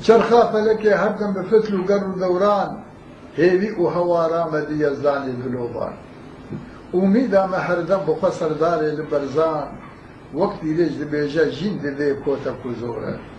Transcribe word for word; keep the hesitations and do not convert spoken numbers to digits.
چرخا فەلەکێ هەردەم بە فتل و گەڕ و دەوران هێوی و هەوارا مەدی یەزدانی دلۆبان ئومیدامە هەردەم بخوا سەردارێ لە بەرزان وەکتی لێش دەبێژە ژین دەدێ کۆتە کوزۆرە